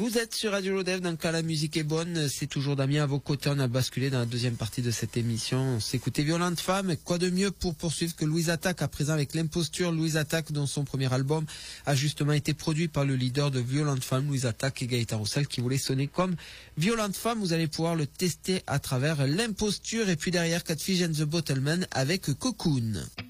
Vous êtes sur Radio Lodève, dans le cas la musique est bonne, c'est toujours Damien à vos côtés. On a basculé dans la deuxième partie de cette émission. On s'écoutait Violente Femme, et quoi de mieux pour poursuivre que Louise Attaque, à présent avec l'imposture. Louise Attaque, dont son premier album a justement été produit par le leader de Violente Femme, Louise Attaque, et Gaëtan Roussel, qui voulait sonner comme Violente Femme. Vous allez pouvoir le tester à travers l'imposture, et puis derrière Catfish and the Bottlemen avec Cocoon.